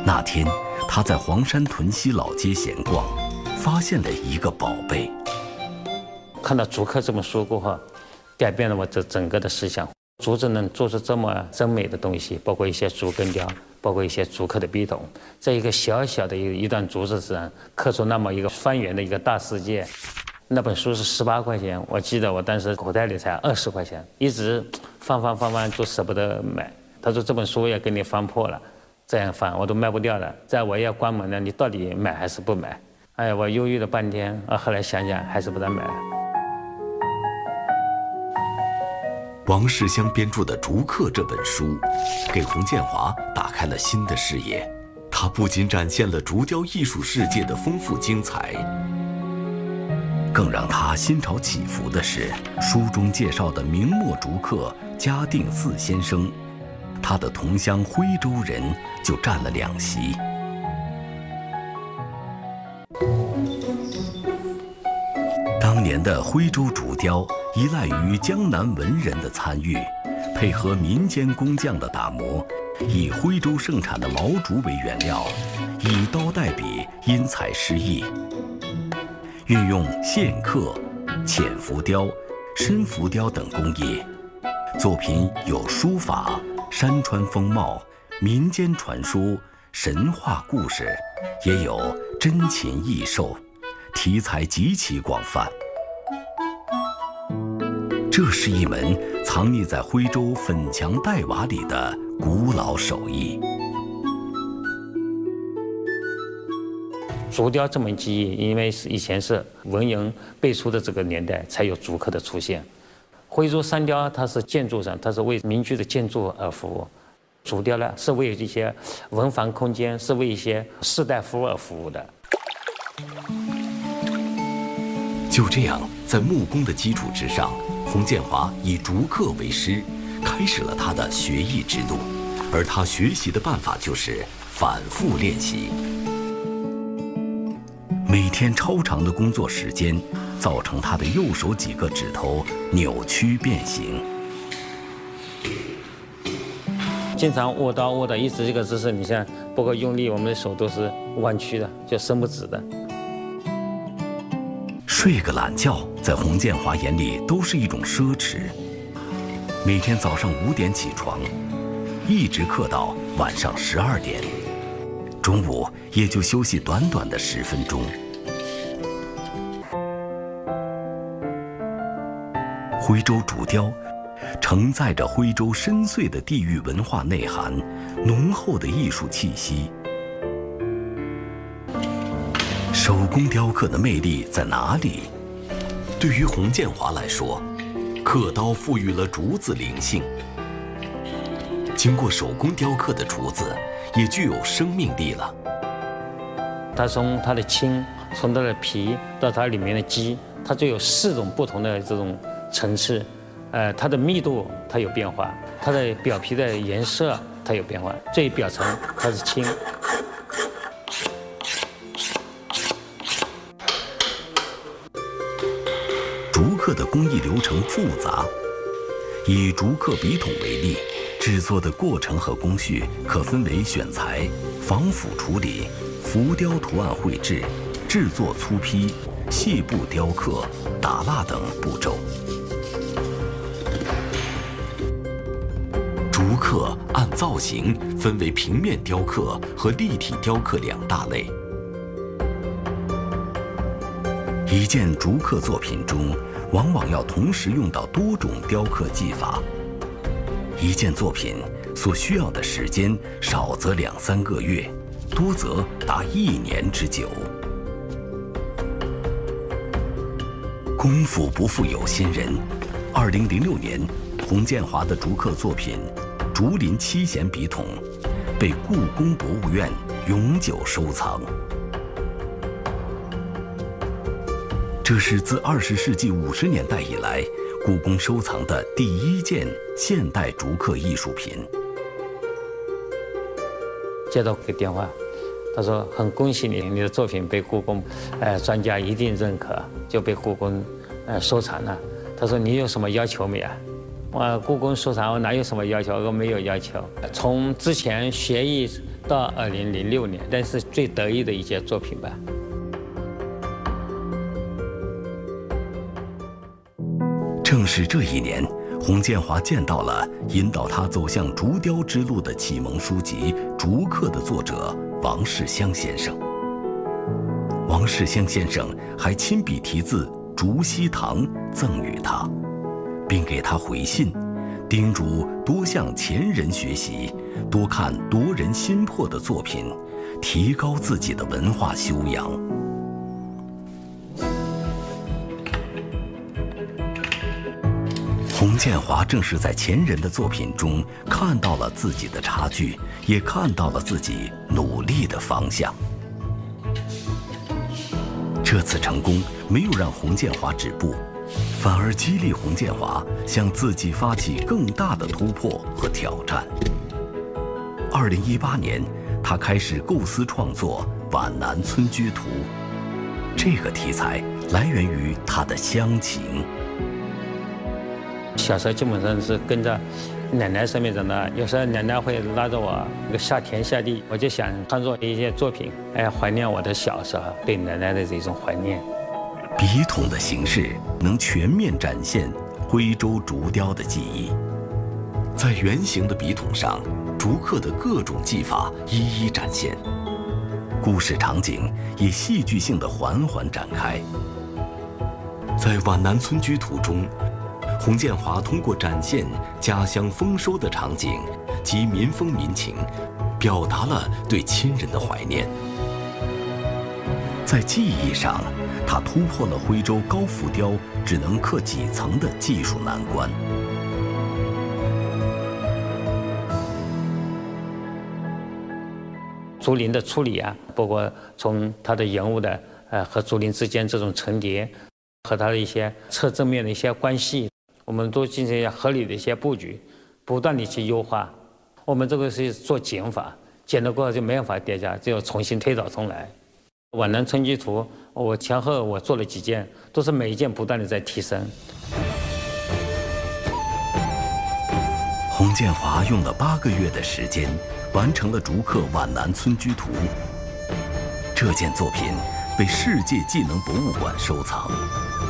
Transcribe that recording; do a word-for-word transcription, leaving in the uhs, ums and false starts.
那天，他在黄山屯溪老街闲逛，发现了一个宝贝。 看到竹刻这本书过后，改变了我这整个的思想。竹子能做出这么精美的东西，包括一些竹根雕，包括一些竹刻的笔筒，在一个小小的一一段竹子上刻出那么一个方圆的一个大世界。那本书是十八块钱，我记得我当时口袋里才二十块钱，一直翻翻翻翻就舍不得买。他说这本书要给你翻破了，这样翻我都卖不掉了，再我要关门了，你到底买还是不买？哎呀，我犹豫了半天，啊，后来想想还是不能买了。 王世襄编著的《竹刻》这本书，给洪建华打开了新的视野。它不仅展现了竹雕艺术世界的丰富精彩，更让他心潮起伏的是，书中介绍的明末竹刻嘉定四先生，他的同乡徽州人就占了两席。当年的徽州竹雕依赖于江南文人的参与，配合民间工匠的打磨，以徽州盛产的毛竹为原料，以刀代笔，因材施艺，运用线刻、浅浮雕、深浮雕等工艺，作品有书法、山川风貌、民间传说、神话故事，也有珍禽异兽，题材极其广泛。这是一门藏匿在徽州粉墙黛瓦里的古老手艺。 竹雕这门技艺，因为是以前是文人辈出的这个年代才有竹刻的出现。徽州山雕它是建筑上，它是为民居的建筑而服务；竹雕呢是为一些文房空间，是为一些士大夫而服务的。 就这样，在木工的基础之上，洪建华以竹刻为师，开始了他的学艺之路。而他学习的办法就是反复练习。每天超长的工作时间，造成他的右手几个指头扭曲变形。 经常握刀握的一直这个姿势，你像包括用力，我们的手都是弯曲的，就伸不直的。 睡个懒觉，在洪建华眼里都是一种奢侈。每天早上五点起床，一直刻到晚上十二点，中午也就休息短短的十分钟。徽州竹雕承载着徽州深邃的地域文化内涵，浓厚的艺术气息。手工雕刻的魅力在哪里？对于洪建华来说，刻刀赋予了竹子灵性。经过手工雕刻的竹子，也具有生命力了。 它从它的青，从它的皮到它里面的基，它就有四种不同的这种层次。呃，它的密度它有变化，它的表皮的颜色它有变化，最表层它是青。 竹刻的工艺流程复杂，以竹刻笔筒为例，制作的过程和工序可分为选材、防腐处理、浮雕图案绘制、制作粗坯、细部雕刻、打蜡等步骤。竹刻按造型分为平面雕刻和立体雕刻两大类。一件竹刻作品中，往往要同时用到多种雕刻技法。一件作品所需要的时间，少则两三个月，多则达一年之久。功夫不负有心人，二零零六年，洪建华的竹刻作品《竹林七贤笔筒》被故宫博物院永久收藏。这是自二十世纪五十年代以来，故宫收藏的第一件现代竹刻艺术品。 接到个电话，他说：“很恭喜你，你的作品被故宫，呃，专家一定认可，就被故宫，呃，收藏了。”他说：“你有什么要求没啊？”我故宫收藏，我哪有什么要求？我没有要求。从之前学艺到二零零六年，但是最得意的一件作品吧。 正是这一年，洪建华见到了引导他走向竹雕之路的启蒙书籍《竹刻》的作者王世襄先生。王世襄先生还亲笔题字“竹溪堂”赠予他，并给他回信，叮嘱多向前人学习，多看夺人心魄的作品，提高自己的文化修养。洪建华正是在前人的作品中看到了自己的差距，也看到了自己努力的方向。这次成功没有让洪建华止步，反而激励洪建华向自己发起更大的突破和挑战。二零一八年，他开始构思创作《皖南村居图》，这个题材来源于他的乡情。 小时候基本上是跟着奶奶身边长大，有时候奶奶会拉着我那个下田下地，我就想创作一些作品，哎，怀念我的小时候对奶奶的这种怀念。 笔筒的形式能全面展现徽州竹雕的技艺，在圆形的笔筒上，竹刻的各种技法一一展现，故事场景也戏剧性地缓缓展开。在《皖南村居图》中，洪建华通过展现家乡丰收的场景及民风民情，表达了对亲人的怀念。在技艺上，他突破了徽州高浮雕只能刻几层的技术难关。 竹林的处理啊，包括从它的人物的呃和竹林之间这种层叠，和它的一些侧正面的一些关系。我们都进行一下合理的一些布局，不断地去优化。我们这个是做减法，减的过程就没办法叠加，就要重新推倒重来。皖南村居图，我前后我做了几件，都是每一件不断地在提升。 洪建华用了八个月的时间，完成了竹刻皖南村居图。这件作品被世界技能博物馆收藏。